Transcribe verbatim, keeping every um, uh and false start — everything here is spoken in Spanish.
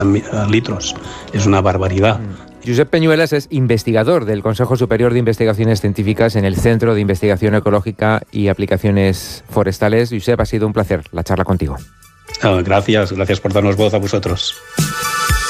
litros. Es una barbaridad. Josep Peñuelas es investigador del Consejo Superior de Investigaciones Científicas en el Centro de Investigación Ecológica y Aplicaciones Forestales. Josep, ha sido un placer la charla contigo. Oh, gracias, gracias por darnos voz a vosotros.